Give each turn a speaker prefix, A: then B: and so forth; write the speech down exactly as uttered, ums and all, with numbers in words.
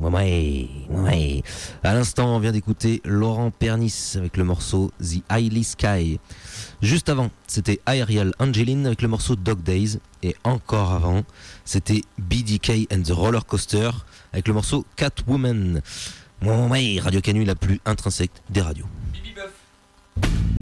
A: Ouais, ouais. À l'instant, on vient d'écouter Laurent Pernis avec le morceau The Highly Sky. Juste avant, c'était Aerial Angeline avec le morceau Dog Days. Et encore avant, c'était B D K and the Roller Coaster avec le morceau Catwoman. Ouais, Radio Canu, la plus intrinsèque des radios.
B: Bibi Buff.